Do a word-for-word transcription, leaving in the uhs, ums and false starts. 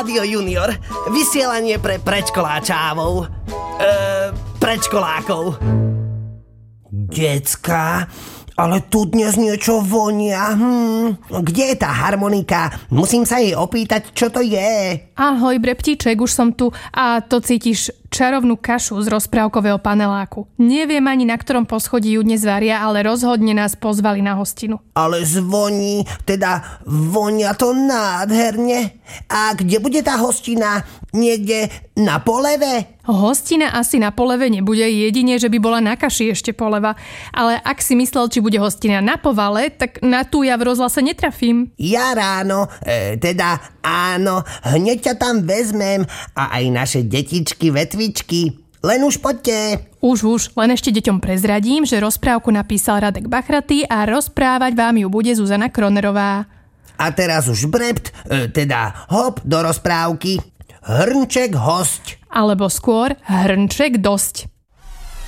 Rádio Junior. Vysielanie pre predškoláčávov. Eee, predškolákov. Decka, ale tu dnes niečo vonia. Hm, kde je tá harmonika? Musím sa jej opýtať, čo to je. Ahoj, Breptíček, už som tu. A to cítiš čarovnú kašu z rozprávkového paneláku. Neviem ani, na ktorom poschodí ju dnes varia, ale rozhodne nás pozvali na hostinu. Ale zvoní, teda vonia to nádherne. A kde bude tá hostina? Niekde na poleve? Hostina asi na poleve nebude, jedine, že by bola na kaši ešte poleva. Ale ak si myslel, či bude hostina na povale, tak na tú ja v rozhlase netrafím. Ja ráno, e, teda áno, hneď ťa tam vezmem a aj naše detičky, vetvičky. Len už poďte. Už, už, len ešte deťom prezradím, že rozprávku napísal Radek Bachratý a rozprávať vám ju bude Zuzana Kronerová. A teraz už brept, e, teda hop do rozprávky. Hrnček hosť. Alebo skôr hrnček dosť.